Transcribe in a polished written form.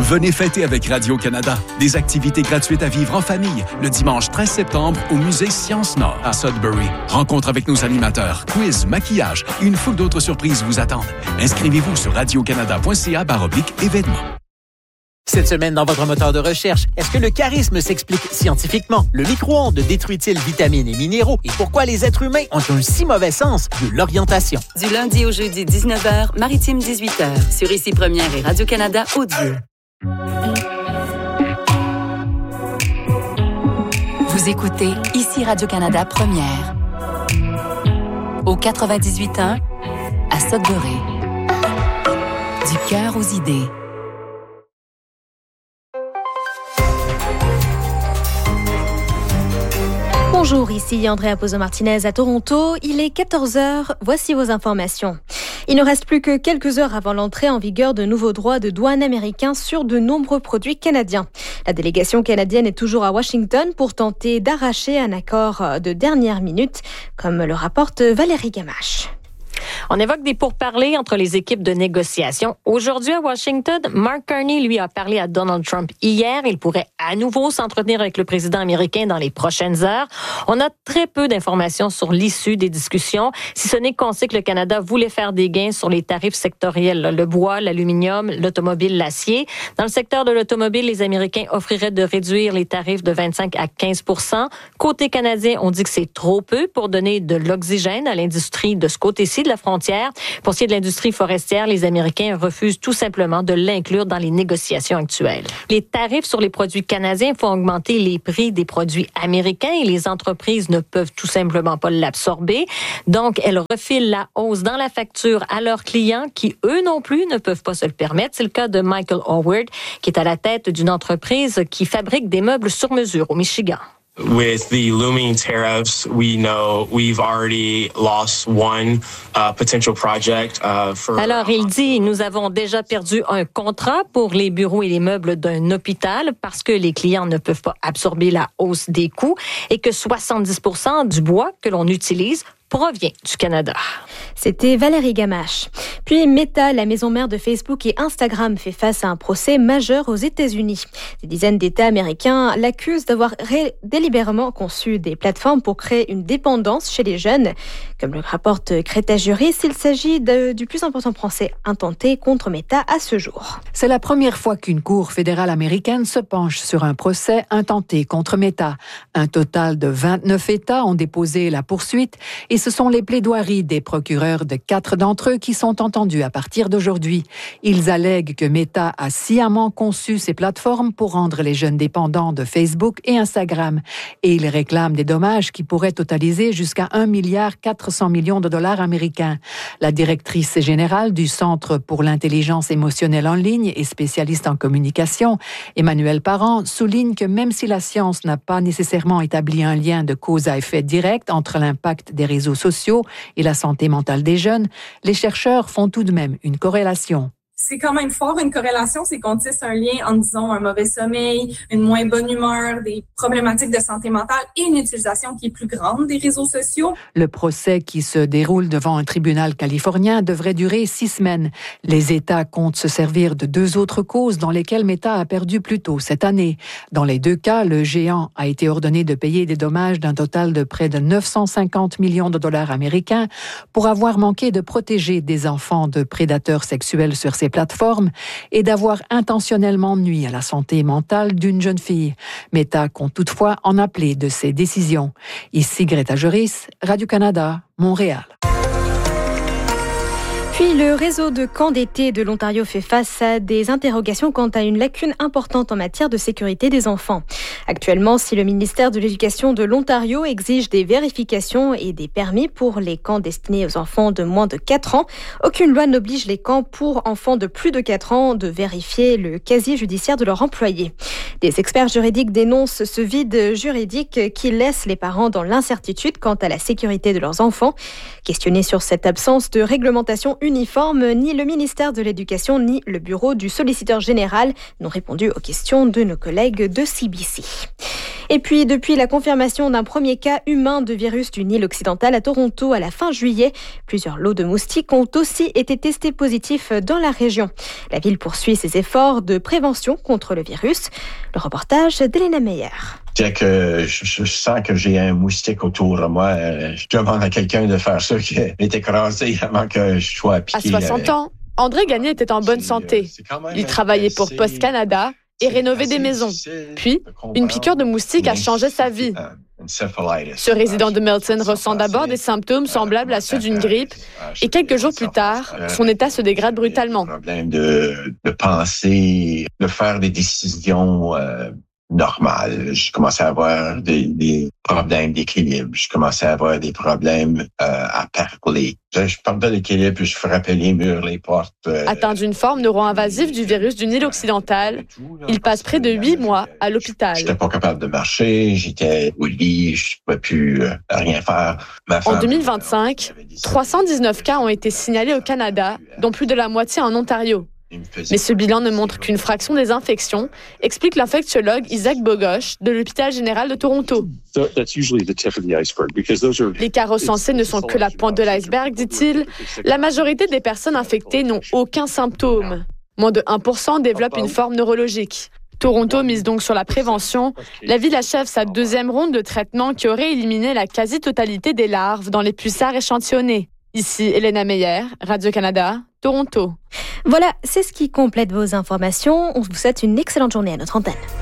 Venez fêter avec Radio-Canada. Des activités gratuites à vivre en famille le dimanche 13 septembre au musée Sciences Nord à Sudbury. Rencontre avec nos animateurs, quiz, maquillage et une foule d'autres surprises vous attendent. Inscrivez-vous sur radiocanada.ca/événements. Cette semaine, dans votre moteur de recherche, est-ce que le charisme s'explique scientifiquement? Le micro-ondes détruit-il vitamines et minéraux? Et pourquoi les êtres humains ont un si mauvais sens de l'orientation? Du lundi au jeudi, 19h, Maritime 18h, sur Ici Première et Radio-Canada Audio. Vous écoutez Ici Radio-Canada Première. Au 98.1, à Sudbury. Du cœur aux idées. Bonjour, ici Andrea Pozo-Martinez à Toronto. Il est 14h, voici vos informations. Il ne reste plus que quelques heures avant l'entrée en vigueur de nouveaux droits de douane américains sur de nombreux produits canadiens. La délégation canadienne est toujours à Washington pour tenter d'arracher un accord de dernière minute, comme le rapporte Valérie Gamache. On évoque des pourparlers entre les équipes de négociation. Aujourd'hui à Washington, Mark Carney, lui, a parlé à Donald Trump hier. Il pourrait à nouveau s'entretenir avec le président américain dans les prochaines heures. On a très peu d'informations sur l'issue des discussions, si ce n'est qu'on sait que le Canada voulait faire des gains sur les tarifs sectoriels, le bois, l'aluminium, l'automobile, l'acier. Dans le secteur de l'automobile, les Américains offriraient de réduire les tarifs de 25 à 15 %. Côté canadien, on dit que c'est trop peu pour donner de l'oxygène à l'industrie de ce côté-ci de la frontière. Pour ce qui est de l'industrie forestière, les Américains refusent tout simplement de l'inclure dans les négociations actuelles. Les tarifs sur les produits canadiens font augmenter les prix des produits américains et les entreprises ne peuvent tout simplement pas l'absorber. Donc, elles refilent la hausse dans la facture à leurs clients qui, eux non plus, ne peuvent pas se le permettre. C'est le cas de Michael Howard, qui est à la tête d'une entreprise qui fabrique des meubles sur mesure au Michigan. With the looming tariffs, we know we've already lost one potential project for. Alors, il dit, nous avons déjà perdu un contrat pour les bureaux et les meubles d'un hôpital parce que les clients ne peuvent pas absorber la hausse des coûts et que 70 % du bois que l'on utilise provient du Canada. C'était Valérie Gamache. Puis Meta, la maison mère de Facebook et Instagram, fait face à un procès majeur aux États-Unis. Des dizaines d'États américains l'accusent d'avoir délibérément conçu des plateformes pour créer une dépendance chez les jeunes. Comme le rapporte Creta Juris, il s'agit du plus important procès intenté contre Meta à ce jour. C'est la première fois qu'une cour fédérale américaine se penche sur un procès intenté contre Meta. Un total de 29 États ont déposé la poursuite et ce sont les plaidoiries des procureurs de 4 d'entre eux qui sont entendus à partir d'aujourd'hui. Ils allèguent que Meta a sciemment conçu ces plateformes pour rendre les jeunes dépendants de Facebook et Instagram. Et ils réclament des dommages qui pourraient totaliser jusqu'à 1,4 milliard de dollars américains. La directrice générale du Centre pour l'intelligence émotionnelle en ligne et spécialiste en communication, Emmanuelle Parent, souligne que même si la science n'a pas nécessairement établi un lien de cause à effet direct entre l'impact des réseaux sociaux et la santé mentale des jeunes, les chercheurs font tout de même une corrélation. C'est quand même fort une corrélation, c'est qu'on tisse un lien en disant un mauvais sommeil, une moins bonne humeur, des problématiques de santé mentale et une utilisation qui est plus grande des réseaux sociaux. Le procès qui se déroule devant un tribunal californien devrait durer 6 semaines. Les États comptent se servir de 2 autres causes dans lesquelles Meta a perdu plus tôt cette année. Dans les 2 cas, le géant a été ordonné de payer des dommages d'un total de près de 950 millions de dollars américains pour avoir manqué de protéger des enfants de prédateurs sexuels sur ses plateformes et d'avoir intentionnellement nui à la santé mentale d'une jeune fille. Meta compte toutefois en appeler de ses décisions. Ici Greta Juris, Radio-Canada, Montréal. Puis le réseau de camps d'été de l'Ontario fait face à des interrogations quant à une lacune importante en matière de sécurité des enfants. Actuellement, si le ministère de l'Éducation de l'Ontario exige des vérifications et des permis pour les camps destinés aux enfants de moins de 4 ans, aucune loi n'oblige les camps pour enfants de plus de 4 ans de vérifier le casier judiciaire de leurs employés. Des experts juridiques dénoncent ce vide juridique qui laisse les parents dans l'incertitude quant à la sécurité de leurs enfants. Questionnés sur cette absence de réglementation uniforme, ni le ministère de l'Éducation ni le bureau du solliciteur général n'ont répondu aux questions de nos collègues de CBC. Et puis, depuis la confirmation d'un premier cas humain de virus du Nil occidental à Toronto à la fin juillet, plusieurs lots de moustiques ont aussi été testés positifs dans la région. La ville poursuit ses efforts de prévention contre le virus. Le reportage d'Elena Meyer. Dès que je sens que j'ai un moustique autour de moi, je demande à quelqu'un de faire ça qui est écrasé avant que je sois piqué. À 60 ans, André Gagné était en bonne santé. Il travaillait pour Post Canada et rénovait des maisons. Puis, une piqûre de moustique a changé sa vie. Ce résident de Milton ressent d'abord des symptômes semblables à ceux d'une grippe et quelques jours plus tard, son état se dégrade brutalement. Problème de penser, de faire des décisions normales. Je commençais à avoir des problèmes d'équilibre. Je commençais à avoir des problèmes à parler. Je perdais l'équilibre, puis je frappais les murs, les portes. Atteint d'une forme neuro-invasive du virus du Nil occidental, il passe près de 8 mois à l'hôpital. J'étais pas capable de marcher, j'étais au lit, je pouvais plus rien faire. En 2025, 319 cas ont été signalés au Canada, dont plus de la moitié en Ontario. Mais ce bilan ne montre qu'une fraction des infections, explique l'infectiologue Isaac Bogoch de l'hôpital général de Toronto. Les cas recensés ne sont que la pointe de l'iceberg, dit-il. La majorité des personnes infectées n'ont aucun symptôme. Moins de 1% développent une forme neurologique. Toronto mise donc sur la prévention. La ville achève sa deuxième ronde de traitement qui aurait éliminé la quasi-totalité des larves dans les pulsars échantillonnés. Ici, Elena Meyer, Radio-Canada, Toronto. Voilà, c'est ce qui complète vos informations. On vous souhaite une excellente journée à notre antenne.